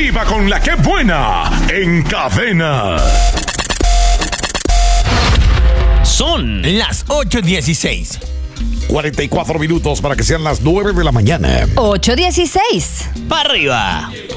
Arriba con la que buena en Cadena. Son las 8:16. 44 minutos para que sean las 9 de la mañana. 8:16. ¡Para arriba!